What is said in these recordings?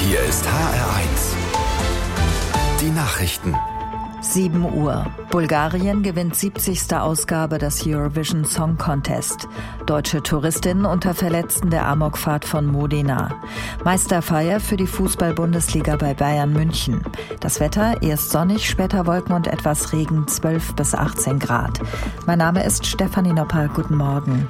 Hier ist HR1. Die Nachrichten. 7 Uhr. Bulgarien gewinnt 70. Ausgabe des Eurovision Song Contest. Deutsche Touristin unter Verletzten der Amokfahrt von Modena. Meisterfeier für die Fußball-Bundesliga bei Bayern München. Das Wetter, erst sonnig, später Wolken und etwas Regen, 12 bis 18 Grad. Mein Name ist Stefanie Nopper. Guten Morgen.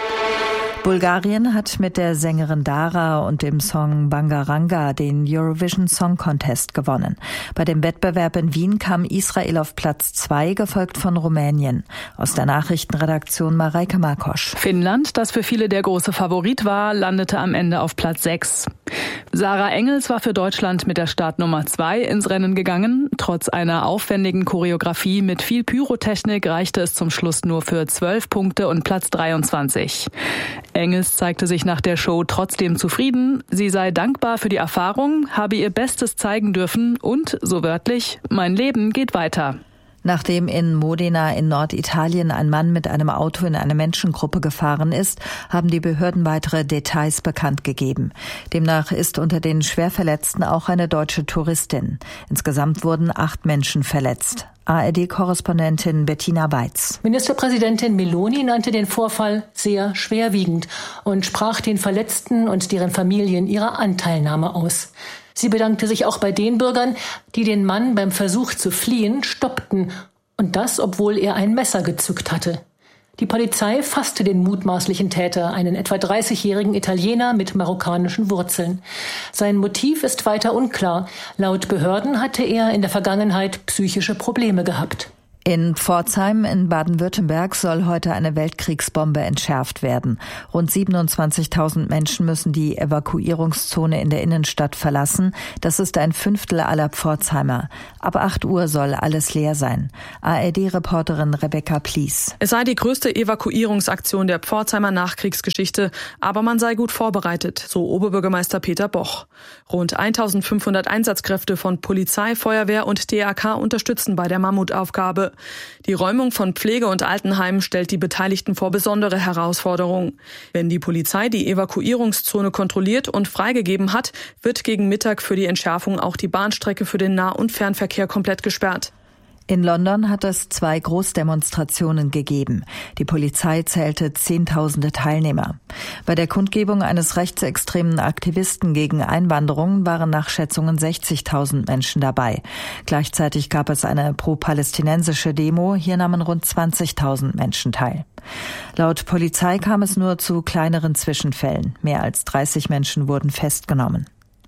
Bulgarien hat mit der Sängerin Dara und dem Song Bangaranga den Eurovision Song Contest gewonnen. Bei dem Wettbewerb in Wien kam Israel auf Platz 2, gefolgt von Rumänien. Aus der Nachrichtenredaktion Mareike Markosch. Finnland, das für viele der große Favorit war, landete am Ende auf Platz 6. Sarah Engels war für Deutschland mit der Startnummer 2 ins Rennen gegangen. Trotz einer aufwendigen Choreografie mit viel Pyrotechnik reichte es zum Schluss nur für 12 Punkte und Platz 23. Engels zeigte sich nach der Show trotzdem zufrieden. Sie sei dankbar für die Erfahrung, habe ihr Bestes zeigen dürfen und, so wörtlich, mein Leben geht weiter. Nachdem in Modena in Norditalien ein Mann mit einem Auto in eine Menschengruppe gefahren ist, haben die Behörden weitere Details bekannt gegeben. Demnach ist unter den Schwerverletzten auch eine deutsche Touristin. Insgesamt wurden 8 Menschen verletzt. ARD-Korrespondentin Bettina Weiz. Ministerpräsidentin Meloni nannte den Vorfall sehr schwerwiegend und sprach den Verletzten und deren Familien ihre Anteilnahme aus. Sie bedankte sich auch bei den Bürgern, die den Mann beim Versuch zu fliehen stoppten. Und das, obwohl er ein Messer gezückt hatte. Die Polizei fasste den mutmaßlichen Täter, einen etwa 30-jährigen Italiener mit marokkanischen Wurzeln. Sein Motiv ist weiter unklar. Laut Behörden hatte er in der Vergangenheit psychische Probleme gehabt. In Pforzheim in Baden-Württemberg soll heute eine Weltkriegsbombe entschärft werden. Rund 27.000 Menschen müssen die Evakuierungszone in der Innenstadt verlassen. Das ist ein Fünftel aller Pforzheimer. Ab 8 Uhr soll alles leer sein. ARD-Reporterin Rebecca Plies. Es sei die größte Evakuierungsaktion der Pforzheimer Nachkriegsgeschichte, aber man sei gut vorbereitet, so Oberbürgermeister Peter Boch. Rund 1.500 Einsatzkräfte von Polizei, Feuerwehr und DRK unterstützen bei der Mammutaufgabe. Die Räumung von Pflege- und Altenheimen stellt die Beteiligten vor besondere Herausforderungen. Wenn die Polizei die Evakuierungszone kontrolliert und freigegeben hat, wird gegen Mittag für die Entschärfung auch die Bahnstrecke für den Nah- und Fernverkehr komplett gesperrt. In London hat es 2 Großdemonstrationen gegeben. Die Polizei zählte Zehntausende Teilnehmer. Bei der Kundgebung eines rechtsextremen Aktivisten gegen Einwanderung waren nach Schätzungen 60.000 Menschen dabei. Gleichzeitig gab es eine pro-palästinensische Demo. Hier nahmen rund 20.000 Menschen teil. Laut Polizei kam es nur zu kleineren Zwischenfällen. Mehr als 30 Menschen wurden festgenommen.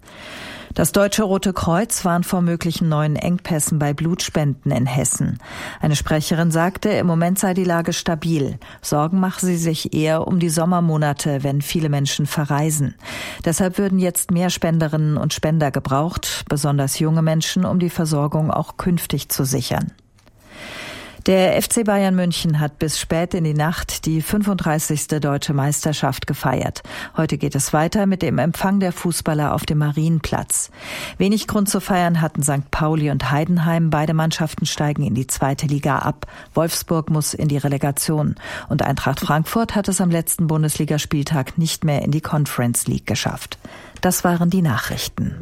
Das Deutsche Rote Kreuz warnt vor möglichen neuen Engpässen bei Blutspenden in Hessen. Eine Sprecherin sagte, im Moment sei die Lage stabil. Sorgen mache sie sich eher um die Sommermonate, wenn viele Menschen verreisen. Deshalb würden jetzt mehr Spenderinnen und Spender gebraucht, besonders junge Menschen, um die Versorgung auch künftig zu sichern. Der FC Bayern München hat bis spät in die Nacht die 35. Deutsche Meisterschaft gefeiert. Heute geht es weiter mit dem Empfang der Fußballer auf dem Marienplatz. Wenig Grund zu feiern hatten St. Pauli und Heidenheim. Beide Mannschaften steigen in die 2. Liga ab. Wolfsburg muss in die Relegation. Und Eintracht Frankfurt hat es am letzten Bundesligaspieltag nicht mehr in die Conference League geschafft. Das waren die Nachrichten.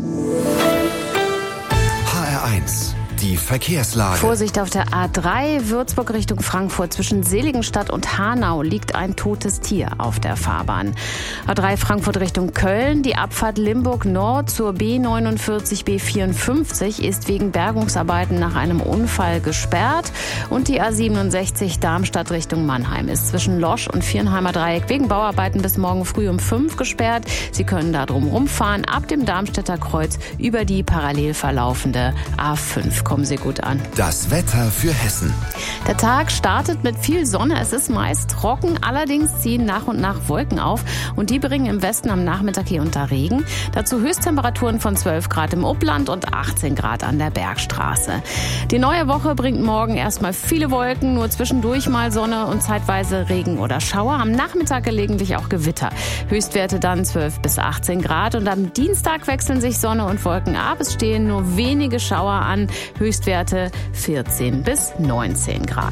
HR1. Die Verkehrslage. Vorsicht auf der A3 Würzburg Richtung Frankfurt. Zwischen Seligenstadt und Hanau liegt ein totes Tier auf der Fahrbahn. A3 Frankfurt Richtung Köln. Die Abfahrt Limburg Nord zur B49 B54 ist wegen Bergungsarbeiten nach einem Unfall gesperrt. Und die A67 Darmstadt Richtung Mannheim ist zwischen Losch und Viernheimer Dreieck wegen Bauarbeiten bis morgen früh um 5 gesperrt. Sie können da drum rumfahren ab dem Darmstädter Kreuz über die parallel verlaufende A5. Kommen Sie gut an. Das Wetter für Hessen. Der Tag startet mit viel Sonne. Es ist meist trocken. Allerdings ziehen nach und nach Wolken auf. Und die bringen im Westen am Nachmittag hier unter Regen. Dazu Höchsttemperaturen von 12 Grad im Upland und 18 Grad an der Bergstraße. Die neue Woche bringt morgen erstmal viele Wolken. Nur zwischendurch mal Sonne und zeitweise Regen oder Schauer. Am Nachmittag gelegentlich auch Gewitter. Höchstwerte dann 12 bis 18 Grad. Und am Dienstag wechseln sich Sonne und Wolken ab. Es stehen nur wenige Schauer an. Höchstwerte 14 bis 19 Grad.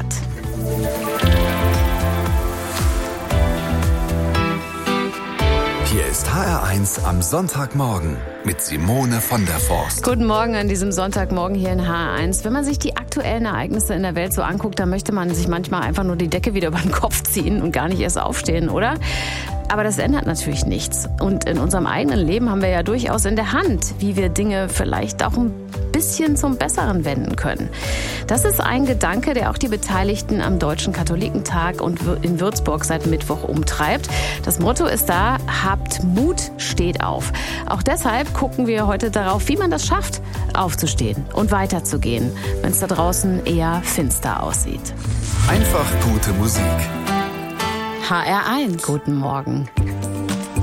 Hier ist HR1 am Sonntagmorgen mit Simone von der Forst. Guten Morgen an diesem Sonntagmorgen hier in HR1. Wenn man sich die aktuellen Ereignisse in der Welt so anguckt, dann möchte man sich manchmal einfach nur die Decke wieder über den Kopf ziehen und gar nicht erst aufstehen, oder? Aber das ändert natürlich nichts. Und in unserem eigenen Leben haben wir ja durchaus in der Hand, wie wir Dinge vielleicht auch ein bisschen zum Besseren wenden können. Das ist ein Gedanke, der auch die Beteiligten am Deutschen Katholikentag und in Würzburg seit Mittwoch umtreibt. Das Motto ist da: Habt Mut, steht auf. Auch deshalb gucken wir heute darauf, wie man das schafft, aufzustehen und weiterzugehen, wenn es da draußen eher finster aussieht. Einfach gute Musik. HR1. Guten Morgen.